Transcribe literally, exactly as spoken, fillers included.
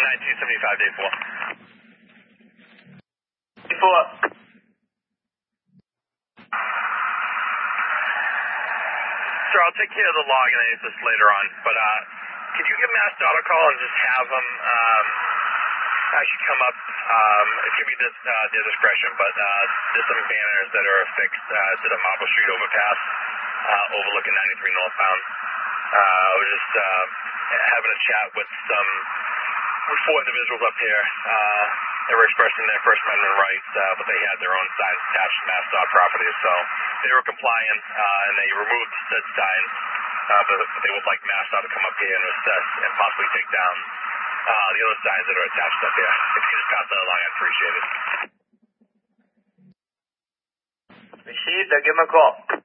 nineteen seventy-five, day four. Day four. Sure, I'll take care of the log and I use this later on, but uh, could you give Mass Dot a call and just have them um, actually come up? Um, it could be this, uh, their discretion, but uh, there's some banners that are affixed uh, to the Marble Street overpass uh, overlooking ninety-three northbound. Uh, I was just uh, having a chat with some with four individuals up here. Uh, they were expressing their First Amendment rights, uh, but they had their own signs attached to Mass Dot properties, so they were compliant, uh, and they removed said signs, uh, but they would like Mass Dot to come up here and assess and possibly take down uh, the other signs that are attached up here. If you could just pass that along, I'd appreciate it. Received. I'll give him a call.